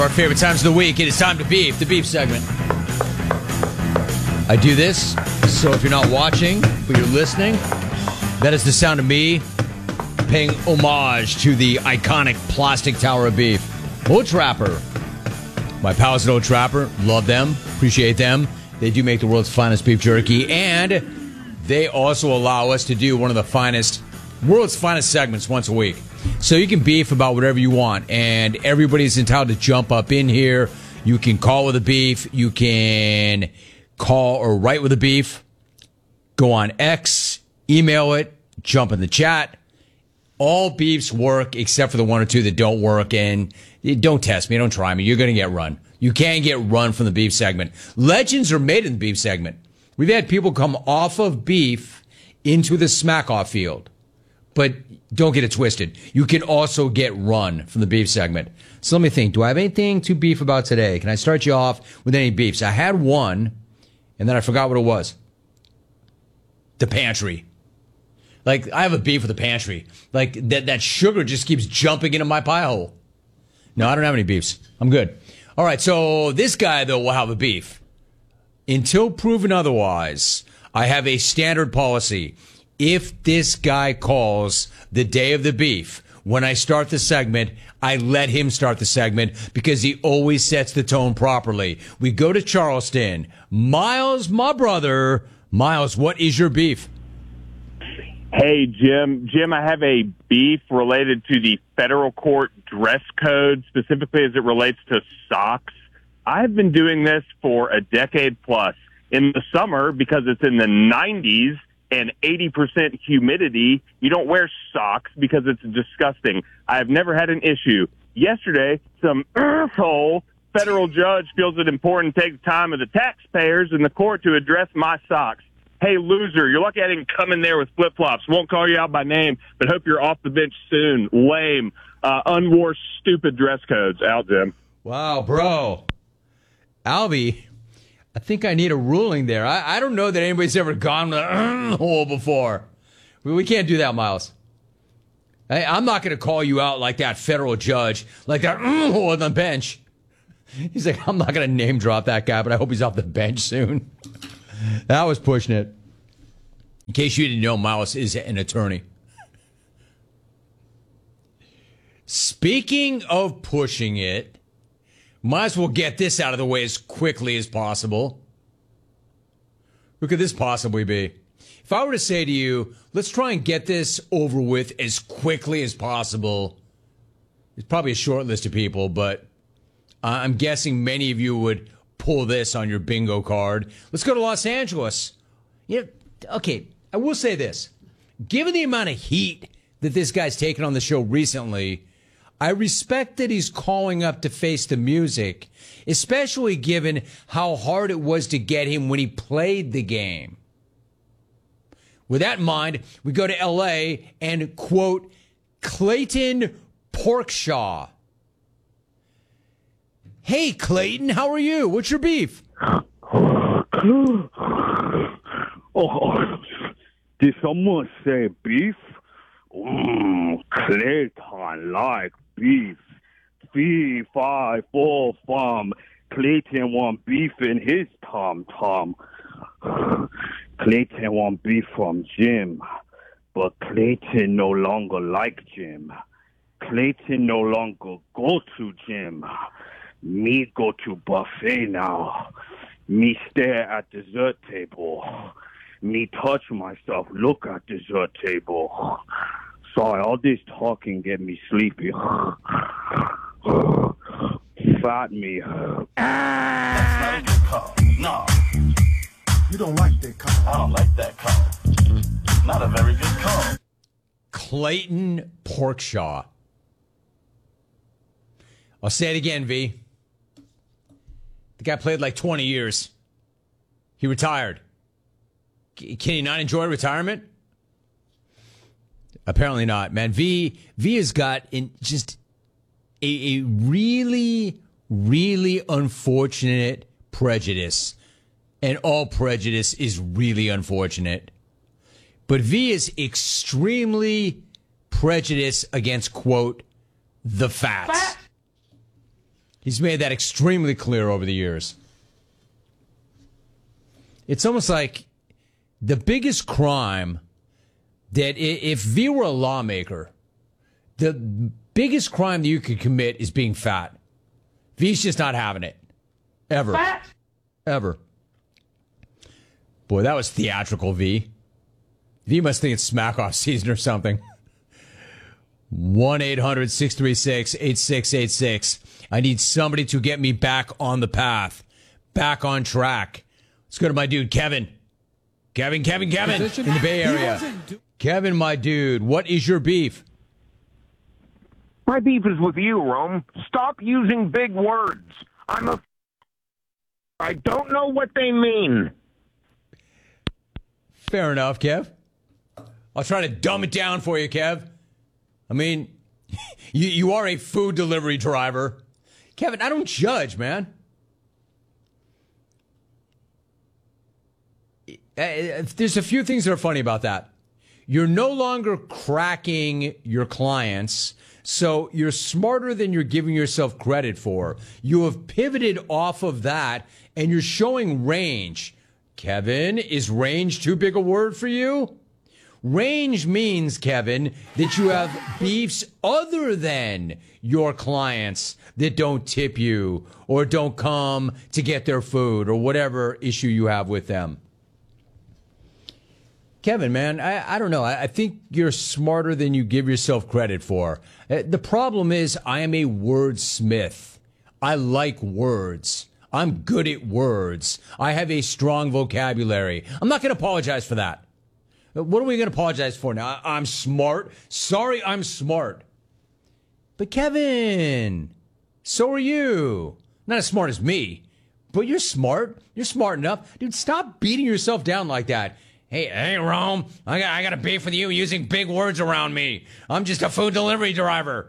our favorite times of the week. It is time to beef, the beef segment. I do this, so if you're not watching, but you're listening, that is the sound of me paying homage to the iconic plastic tower of beef. Old Trapper. My pals at Old Trapper, love them, appreciate them. They do make the world's finest beef jerky, and they also allow us to do one of the world's finest segments once a week. So you can beef about whatever you want, and everybody's entitled to jump up in here. You can call with a beef. You can call or write with a beef. Go on X, email it, jump in the chat. All beefs work except for the one or two that don't work, and don't test me. Don't try me. You're going to get run. You can get run from the beef segment. Legends are made in the beef segment. We've had people come off of beef into the smack-off field. But don't get it twisted. You can also get run from the beef segment. So let me think. Do I have anything to beef about today? Can I start you off with any beefs? I had one, and then I forgot what it was. The pantry. Like, I have a beef with the pantry. Like, that sugar just keeps jumping into my pie hole. No, I don't have any beefs. I'm good. All right, so this guy, though, will have a beef. Until proven otherwise, I have a standard policy. If this guy calls the day of the beef, when I start the segment, I let him start the segment because he always sets the tone properly. We go to Charleston. Miles, my brother. Miles, what is your beef? Hey, Jim. Jim, I have a beef related to the federal court dress code, specifically as it relates to socks. I've been doing this for a decade plus. In the summer, because it's in the 90s, and 80% humidity, you don't wear socks because it's disgusting. I have never had an issue. Yesterday, some asshole federal judge feels it important to take the time of the taxpayers in the court to address my socks. Hey, loser, you're lucky I didn't come in there with flip-flops. Won't call you out by name, but hope you're off the bench soon. Lame. Unwore stupid dress codes. Out, Jim. Wow, bro. Albie, I think I need a ruling there. I don't know that anybody's ever gone to the hole before. We can't do that, Miles. I'm not going to call you out like that federal judge, like that hole on the bench. He's like, I'm not going to name drop that guy, but I hope he's off the bench soon. That was pushing it. In case you didn't know, Miles is an attorney. Speaking of pushing it, might as well get this out of the way as quickly as possible. Who could this possibly be? If I were to say to you, let's try and get this over with as quickly as possible, it's probably a short list of people, but I'm guessing many of you would pull this on your bingo card. Let's go to Los Angeles. Okay, I will say this. Given the amount of heat that this guy's taken on the show recently, I respect that he's calling up to face the music, especially given how hard it was to get him when he played the game. With that in mind, we go to L.A. and quote Clayton Porkshaw. Hey, Clayton, how are you? What's your beef? Did someone say beef? Clayton like beef. 3, 5, 4 from Clayton want beef in his tom. Clayton want beef from Jim, but Clayton no longer like Jim. Clayton no longer go to Jim. Me go to buffet now. Me stare at dessert table. Me touch myself, look at dessert table. Sorry, all this talking get me sleepy. Fat me. That's not a good call. No. You don't like that call. I don't like that call. Not a very good call. Clayton Porkshaw. I'll say it again, V. The guy played like 20 years. He retired. Can he not enjoy retirement? Apparently not, man. V has got just a really, really unfortunate prejudice. And all prejudice is really unfortunate. But V is extremely prejudiced against, quote, the fat. He's made that extremely clear over the years. It's almost like the biggest crime that if V were a lawmaker, the biggest crime that you could commit is being fat. V's just not having it. Ever. Fat? Ever. Boy, that was theatrical, V. V must think it's smack-off season or something. 1-800-636-8686. I need somebody to get me back on the path, back on track. Let's go to my dude, Kevin. Kevin in the Bay Area. Kevin, my dude, what is your beef? My beef is with you, Rome. Stop using big words. I don't know what they mean. Fair enough, Kev. I'll try to dumb it down for you, Kev. I mean, you are a food delivery driver. Kevin, I don't judge, man. There's a few things that are funny about that. You're no longer cracking your clients, so you're smarter than you're giving yourself credit for. You have pivoted off of that, and you're showing range. Kevin, is range too big a word for you? Range means, Kevin, that you have beefs other than your clients that don't tip you or don't come to get their food or whatever issue you have with them. Kevin, man, I don't know. I think you're smarter than you give yourself credit for. The problem is I am a wordsmith. I like words. I'm good at words. I have a strong vocabulary. I'm not going to apologize for that. What are we going to apologize for now? I'm smart. Sorry, I'm smart. But Kevin, so are you. Not as smart as me, but you're smart. You're smart enough. Dude, stop beating yourself down like that. Hey, Rome, I got a beef with you using big words around me. I'm just a food delivery driver.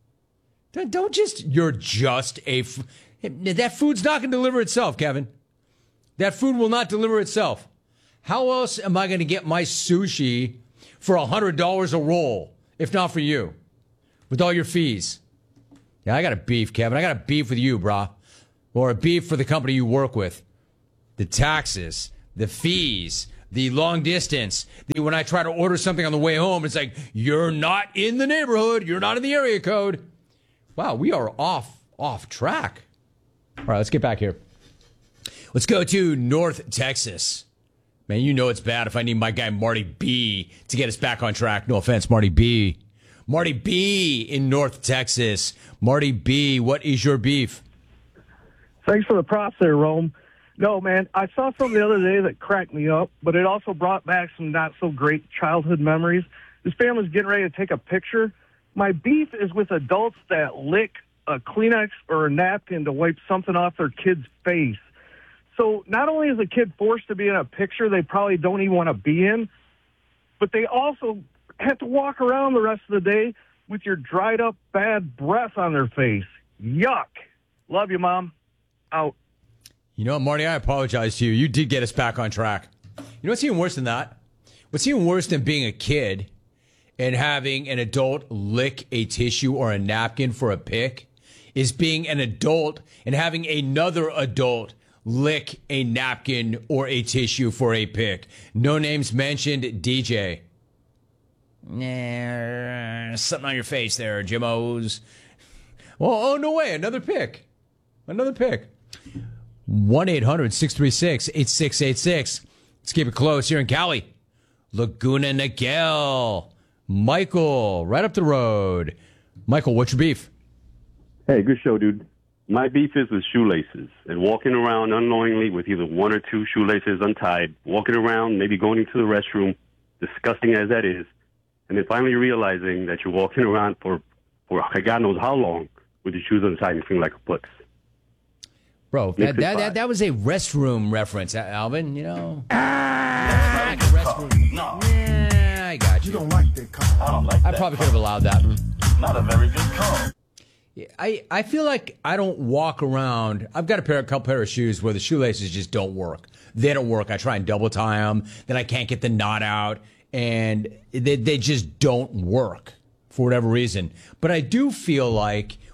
You're just a... That food's not going to deliver itself, Kevin. That food will not deliver itself. How else am I going to get my sushi for $100 a roll, if not for you, with all your fees? Yeah, I got a beef, Kevin. I got a beef with you, brah. Or a beef for the company you work with. The taxes, the fees, the long distance. When I try to order something on the way home, it's like, you're not in the neighborhood. You're not in the area code. Wow, we are off track. All right, let's get back here. Let's go to North Texas. Man, you know it's bad if I need my guy Marty B to get us back on track. No offense, Marty B. Marty B in North Texas. Marty B, what is your beef? Thanks for the props there, Rome. No, man, I saw something the other day that cracked me up, but it also brought back some not-so-great childhood memories. This family's getting ready to take a picture. My beef is with adults that lick a Kleenex or a napkin to wipe something off their kid's face. So not only is a kid forced to be in a picture they probably don't even want to be in, but they also have to walk around the rest of the day with your dried up bad breath on their face. Yuck. Love you, Mom. Out. You know what, Marty, I apologize to you. You did get us back on track. You know what's even worse than that? What's even worse than being a kid and having an adult lick a tissue or a napkin for a pick is being an adult and having another adult lick a napkin or a tissue for a pick. No names mentioned, DJ. Nah, something on your face there, Jimos. Oh, no way. Another pick. 1-800-636-8686. Let's keep it close here in Cali. Laguna Niguel. Michael, right up the road. Michael, what's your beef? Hey, good show, dude. My beef is with shoelaces and walking around unknowingly with either one or two shoelaces untied, walking around, maybe going into the restroom, disgusting as that is, and then finally realizing that you're walking around for God knows how long with your shoes untied and feeling like a putz. Bro, that was a restroom reference, Alvin, you know. Restroom. No. Yeah, I got you. You don't like that car. I don't like that. I probably could have allowed that. Not a very good car. I feel like I don't walk around. I've got a couple pair of shoes where the shoelaces just don't work. They don't work. I try and double tie them. Then I can't get the knot out. And they just don't work for whatever reason. But I do feel like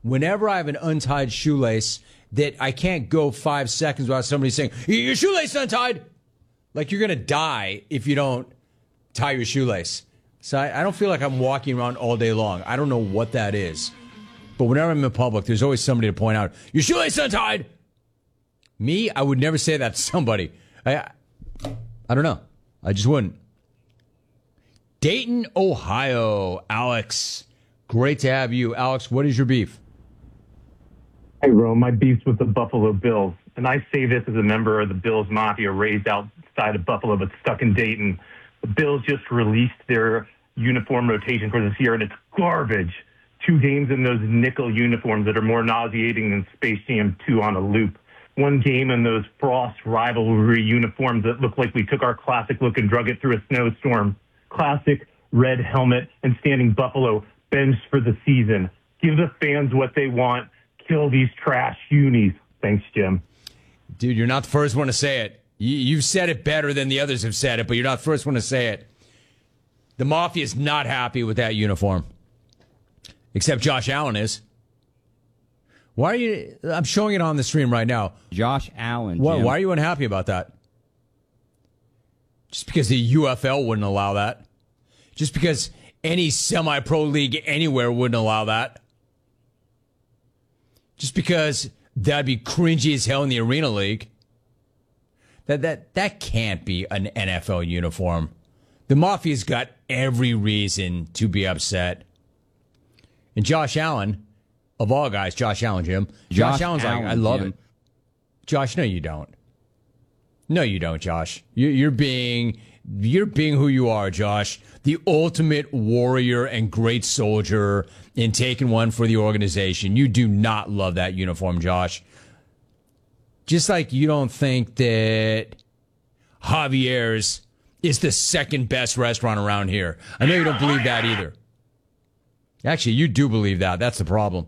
whenever I have an untied shoelace, that I can't go 5 seconds without somebody saying, your shoelace is untied. Like you're going to die if you don't tie your shoelace. So I don't feel like I'm walking around all day long. I don't know what that is. But whenever I'm in public, there's always somebody to point out, your shoelace is untied. Me, I would never say that to somebody. I don't know. I just wouldn't. Dayton, Ohio. Alex, great to have you. Alex, what is your beef? Hey, Rome, my beef's with the Buffalo Bills. And I say this as a member of the Bills Mafia raised outside of Buffalo but stuck in Dayton. The Bills just released their uniform rotation for this year, and it's garbage. 2 games in those nickel uniforms that are more nauseating than Space Jam 2 on a loop. 1 game in those Frost rivalry uniforms that look like we took our classic look and drug it through a snowstorm. Classic red helmet and standing Buffalo benched for the season. Give the fans what they want. Kill these trash unis. Thanks, Jim. Dude, you're not the first one to say it. You've said it better than the others have said it, but you're not the first one to say it. The Mafia is not happy with that uniform. Except Josh Allen is. Why are you... I'm showing it on the stream right now. Josh Allen, Why are you unhappy about that? Just because the UFL wouldn't allow that? Just because any semi-pro league anywhere wouldn't allow that? Just because that'd be cringy as hell in the Arena League? That can't be an NFL uniform. The Mafia's got every reason to be upset. And Josh Allen, of all guys, Josh Allen, Jim. Josh Allen's like, I love it. Josh, no, you don't. No, you don't, Josh. You're being who you are, Josh. The ultimate warrior and great soldier in taking one for the organization. You do not love that uniform, Josh. Just like you don't think that Javier's is the second best restaurant around here. I know you don't believe that either. Actually, you do believe that. That's the problem.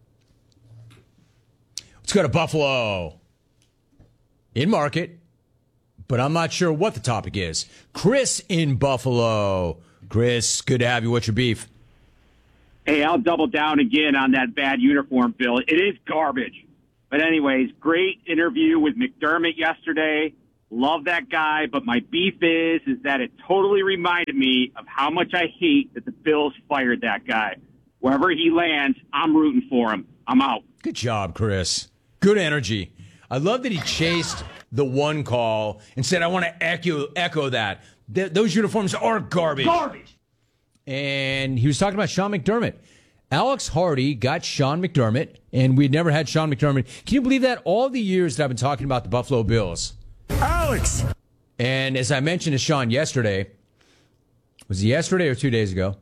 Let's go to Buffalo. In market, but I'm not sure what the topic is. Chris in Buffalo. Chris, good to have you. What's your beef? Hey, I'll double down again on that bad uniform bill. It is garbage. But anyways, great interview with McDermott yesterday. Love that guy. But my beef is that it totally reminded me of how much I hate that the Bills fired that guy. Wherever he lands, I'm rooting for him. I'm out. Good job, Chris. Good energy. I love that he chased the one call and said, I want to echo that. Those uniforms are garbage. Garbage. And he was talking about Sean McDermott. Alex Hardy got Sean McDermott, and we'd never had Sean McDermott. Can you believe that? All the years that I've been talking about the Buffalo Bills. Alex! And as I mentioned to Sean yesterday, was it yesterday or 2 days ago?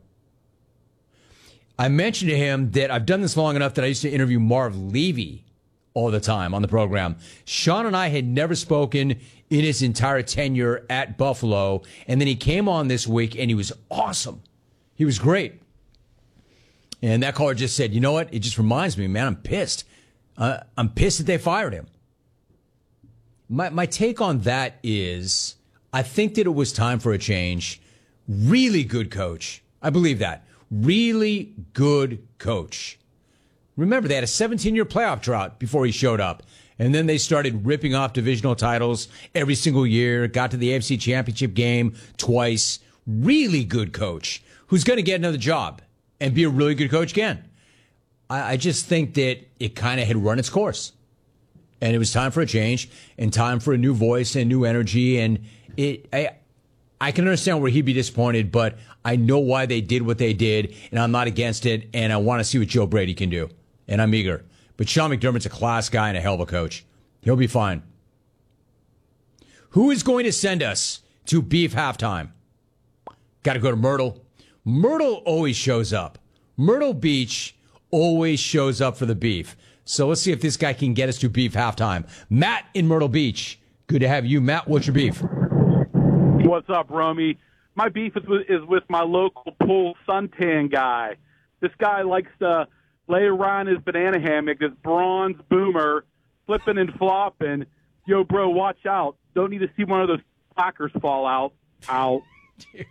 I mentioned to him that I've done this long enough that I used to interview Marv Levy all the time on the program. Sean and I had never spoken in his entire tenure at Buffalo, and then he came on this week, and he was awesome. He was great. And that caller just said, you know what? It just reminds me, man, I'm pissed. I'm pissed that they fired him. My take on that is I think that it was time for a change. Really good coach. I believe that. Really good coach. Remember, they had a 17-year playoff drought before he showed up. And then they started ripping off divisional titles every single year, got to the AFC Championship game twice. Really good coach who's going to get another job and be a really good coach again. I just think that it kind of had run its course. And it was time for a change and time for a new voice and new energy. And I can understand where he'd be disappointed, but I know why they did what they did, and I'm not against it, and I want to see what Joe Brady can do. And I'm eager. But Sean McDermott's a class guy and a hell of a coach. He'll be fine. Who is going to send us to beef halftime? Got to go to Myrtle. Myrtle always shows up. Myrtle Beach always shows up for the beef. So let's see if this guy can get us to beef halftime. Matt in Myrtle Beach. Good to have you. Matt, what's your beef? What's up, Romy? My beef is with my local pool suntan guy. This guy likes to lay around his banana hammock, this bronze boomer, flipping and flopping. Yo, bro, watch out. Don't need to see one of those plackers fall out. Out. Dude.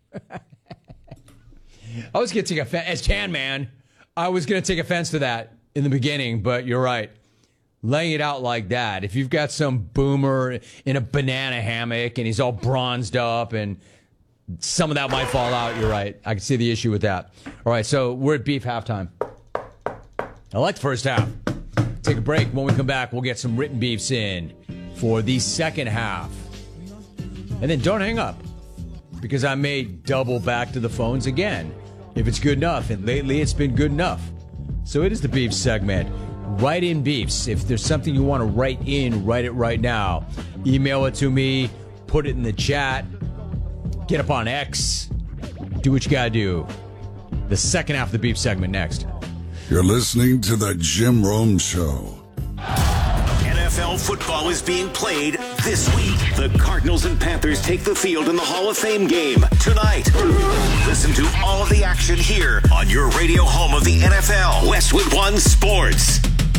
I was going to take offense. As Tan Man, I was going to take offense to that. in the beginning, but you're right. Laying it out like that, if you've got some boomer in a banana hammock and he's all bronzed up and some of that might fall out, you're right. I can see the issue with that. All right, so we're at beef halftime. I like the first half. Take a break. When we come back, we'll get some written beefs in for the second half. And then don't hang up, because I may double back to the phones again if it's good enough. And lately it's been good enough. So it is the beef segment. Write in beefs. If there's something you want to write in, write it right now. Email it to me. Put it in the chat. Get up on X. Do what you got to do. The second half of the beef segment next. You're listening to the Jim Rome Show. NFL football is being played this week. The Cardinals and Panthers take the field in the Hall of Fame game tonight. Listen to all of the action here on your radio home of the NFL, Westwood One Sports.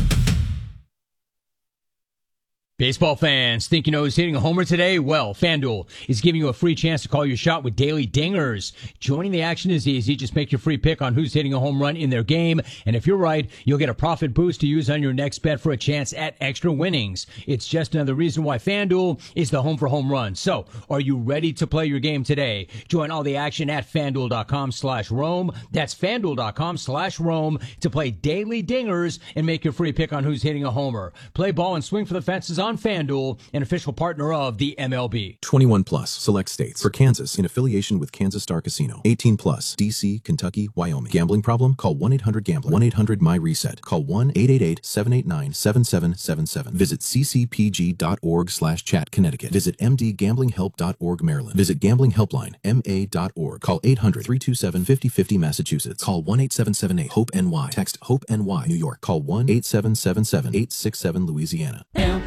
Baseball fans, think you know who's hitting a homer today? Well, FanDuel is giving you a free chance to call your shot with daily dingers. Joining the action is easy. Just make your free pick on who's hitting a home run in their game. And if you're right, you'll get a profit boost to use on your next bet for a chance at extra winnings. It's just another reason why FanDuel is the home for home runs. So, are you ready to play your game today? Join all the action at FanDuel.com/Rome. That's FanDuel.com/Rome to play daily dingers and make your free pick on who's hitting a homer. Play ball and swing for the fences on FanDuel, an official partner of the MLB. 21 plus, select states. For Kansas, in affiliation with Kansas Star Casino. 18 plus, D.C., Kentucky, Wyoming. Gambling problem? Call 1-800-GAMBLER. 1-800-MY-RESET. Call 1-888-789-7777. Visit ccpg.org/chat, Connecticut. Visit mdgamblinghelp.org, Maryland. Visit gamblinghelpline, ma.org. Call 800-327-5050, Massachusetts. Call 1-8778-HOPE-NY. Text HOPE-NY, New York. Call 1-8777-867, Louisiana.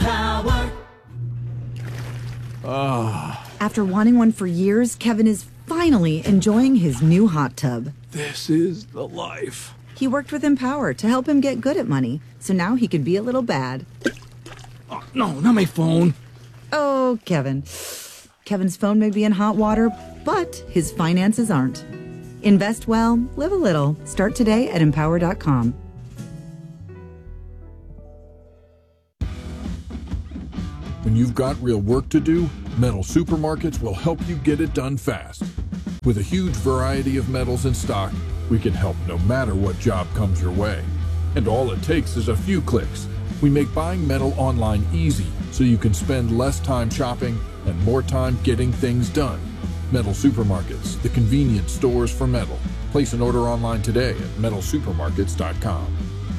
After wanting one for years, Kevin is finally enjoying his new hot tub. This is the life. He worked with Empower to help him get good at money, so now he can be a little bad. Oh, no, not my phone. Oh, Kevin. Kevin's phone may be in hot water, but his finances aren't. Invest well, live a little. Start today at Empower.com. When you've got real work to do, Metal Supermarkets will help you get it done fast. With a huge variety of metals in stock, we can help no matter what job comes your way. And all it takes is a few clicks. We make buying metal online easy so you can spend less time shopping and more time getting things done. Metal Supermarkets, the convenience stores for metal. Place an order online today at metalsupermarkets.com.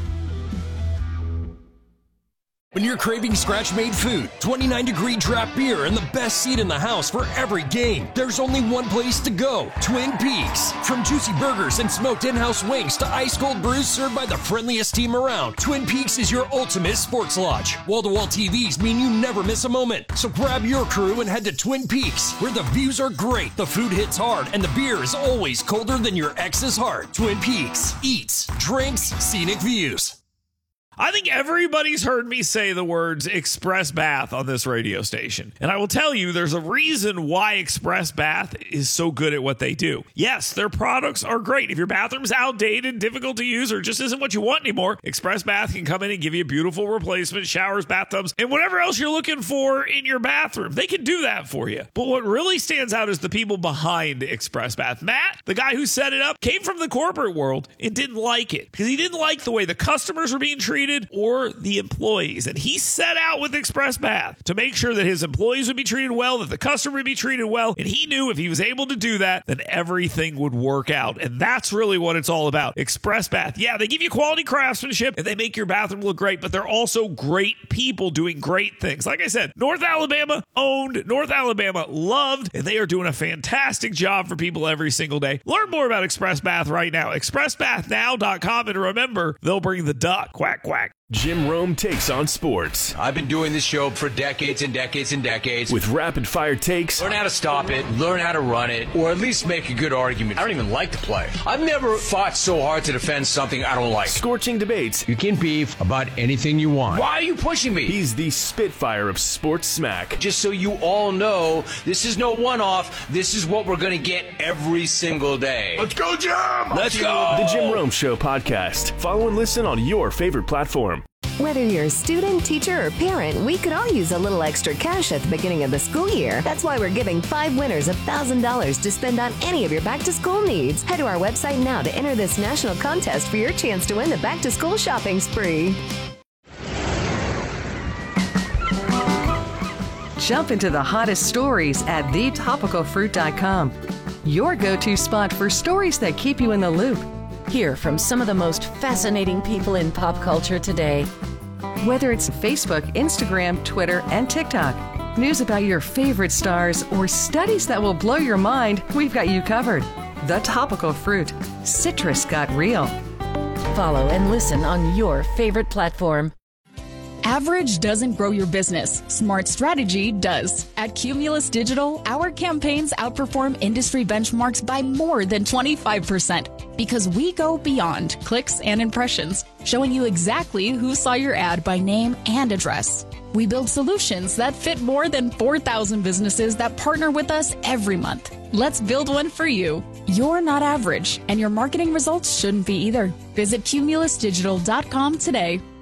When you're craving scratch-made food, 29-degree draft beer, and the best seat in the house for every game, there's only one place to go, Twin Peaks. From juicy burgers and smoked in-house wings to ice-cold brews served by the friendliest team around, Twin Peaks is your ultimate sports lodge. Wall-to-wall TVs mean you never miss a moment. So grab your crew and head to Twin Peaks, where the views are great, the food hits hard, and the beer is always colder than your ex's heart. Twin Peaks. Eats, drinks, scenic views. I think everybody's heard me say the words Express Bath on this radio station. And I will tell you, there's a reason why Express Bath is so good at what they do. Yes, their products are great. If your bathroom's outdated, difficult to use, or just isn't what you want anymore, Express Bath can come in and give you a beautiful replacement, showers, bathtubs, and whatever else you're looking for in your bathroom. They can do that for you. But what really stands out is the people behind Express Bath. Matt, the guy who set it up, came from the corporate world and didn't like it because he didn't like the way the customers were being treated or the employees. And he set out with Express Bath to make sure that his employees would be treated well, that the customer would be treated well. And he knew if he was able to do that, then everything would work out. And that's really what it's all about. Express Bath. Yeah, they give you quality craftsmanship and they make your bathroom look great, but they're also great people doing great things. Like I said, North Alabama owned, North Alabama loved, and they are doing a fantastic job for people every single day. Learn more about Express Bath right now. ExpressBathNow.com, and remember, they'll bring the duck. Quack, quack. Jim Rome Takes on Sports. I've been doing this show for decades and decades and decades. With rapid-fire takes. Learn how to stop it, learn how to run it, or at least make a good argument. I don't even like the play. I've never fought so hard to defend something I don't like. Scorching debates. You can beef about anything you want. Why are you pushing me? He's the Spitfire of sports smack. Just so you all know, this is no one-off. This is what we're going to get every single day. Let's go, Jim! Let's go! The Jim Rome Show podcast. Follow and listen on your favorite platform. Whether you're a student, teacher, or parent, we could all use a little extra cash at the beginning of the school year. That's why we're giving 5 winners $1,000 to spend on any of your back-to-school needs. Head to our website now to enter this national contest for your chance to win the back-to-school shopping spree. Jump into the hottest stories at thetopicalfruit.com. Your go-to spot for stories that keep you in the loop. Hear from some of the most fascinating people in pop culture today. Whether it's Facebook, Instagram, Twitter, and TikTok, news about your favorite stars, or studies that will blow your mind, we've got you covered. The Topical Fruit. Citrus got real. Follow and listen on your favorite platform. Average doesn't grow your business. Smart strategy does. At Cumulus Digital, our campaigns outperform industry benchmarks by more than 25% because we go beyond clicks and impressions, showing you exactly who saw your ad by name and address. We build solutions that fit more than 4,000 businesses that partner with us every month. Let's build one for you. You're not average, and your marketing results shouldn't be either. Visit cumulusdigital.com today.